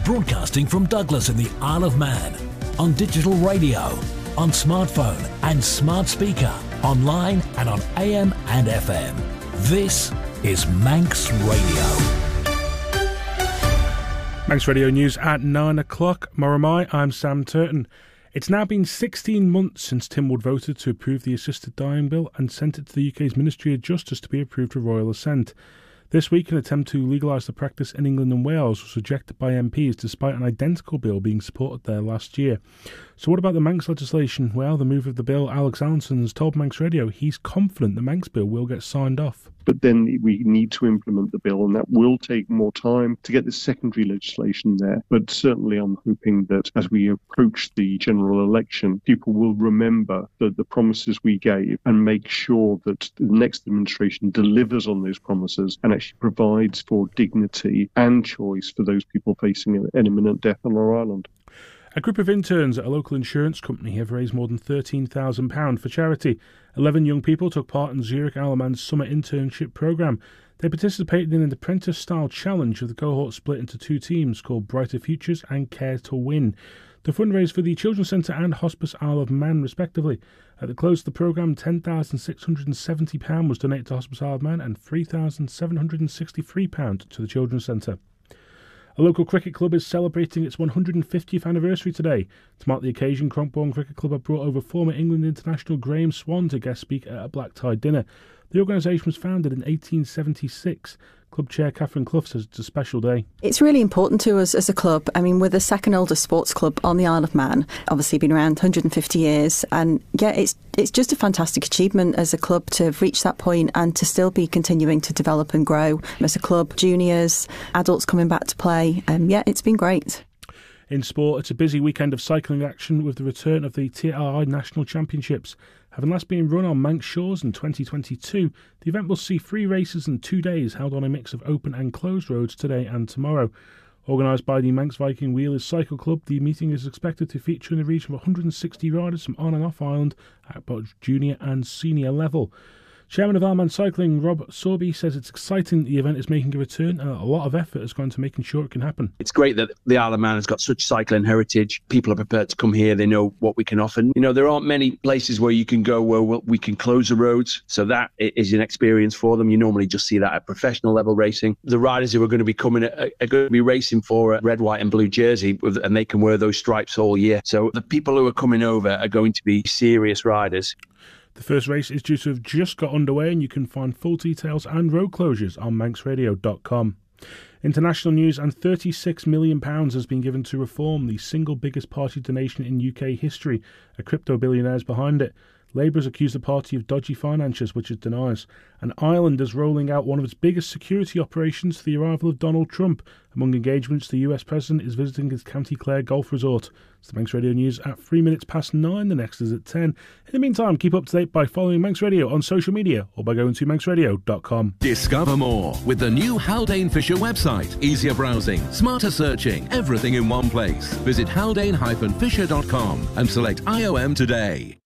Broadcasting from Douglas in the Isle of Man. On digital radio, on smartphone and smart speaker, online and on AM and FM. This is Manx Radio. Manx Radio News at 9 o'clock. Moramai, I'm Sam Turton. It's now been 16 months since Tim Wood voted to approve the Assisted Dying Bill and sent it to the UK's Ministry of Justice to be approved for royal assent. This week, an attempt to legalise the practice in England and Wales was rejected by MPs despite an identical bill being supported there last year. So what about the Manx legislation? Well, the move of the bill, Alex Allinson has told Manx Radio he's confident the Manx bill will get signed off. But then we need to implement the bill, and that will take more time to get the secondary legislation there. But certainly I'm hoping that as we approach the general election, people will remember the promises we gave and make sure that the next administration delivers on those promises and actually provides for dignity and choice for those people facing an imminent death on our island. A group of interns at a local insurance company have raised more than £13,000 for charity. 11 young people took part in Zurich Isle of Man's summer internship programme. They participated in an apprentice-style challenge with the cohort split into two teams called Brighter Futures and Care to Win. The fundraise for the Children's Centre and Hospice Isle of Man, respectively. At the close of the programme, £10,670 was donated to Hospice Isle of Man and £3,763 to the Children's Centre. A local cricket club is celebrating its 150th anniversary today. To mark the occasion, Cronkbourne Cricket Club have brought over former England international Graham Swan to guest speak at a black tie dinner. The organisation was founded in 1876. Club chair Catherine Clough says it's a special day. It's really important to us as a club. I mean, we're the second oldest sports club on the Isle of Man, obviously been around 150 years. And yeah, it's just a fantastic achievement as a club to have reached that point and to still be continuing to develop and grow as a club, juniors, adults coming back to play. Yeah, it's been great. In sport, it's a busy weekend of cycling action with the return of the TRI National Championships. Having last been run on Manx shores in 2022, the event will see 3 races in 2 days held on a mix of open and closed roads today and tomorrow. Organised by the Manx Viking Wheelers Cycle Club, the meeting is expected to feature in the region of 160 riders from on and off island at both junior and senior level. Chairman of Isle of Man Cycling, Rob Sorby, says it's exciting that the event is making a return and a lot of effort has gone to making sure it can happen. It's great that the Isle of Man has got such cycling heritage. People are prepared to come here. They know what we can offer. You know, there aren't many places where you can go where we can close the roads. So that is an experience for them. You normally just see that at professional level racing. The riders who are going to be coming are going to be racing for a red, white and blue jersey, and they can wear those stripes all year. So the people who are coming over are going to be serious riders. The first race is due to have just got underway, and you can find full details and road closures on manxradio.com. International news, and £36 million has been given to Reform, the single biggest party donation in UK history. A crypto billionaire is behind it. Labour has accused the party of dodgy finances, which it denies. And Ireland is rolling out one of its biggest security operations to the arrival of Donald Trump. Among engagements, the US President is visiting his County Clare golf resort. It's the Manx Radio News at 9:03. The next is at 10. In the meantime, keep up to date by following Manx Radio on social media or by going to manxradio.com. Discover more with the new Haldane Fisher website. Easier browsing, smarter searching, everything in one place. Visit haldane-fisher.com and select IOM today.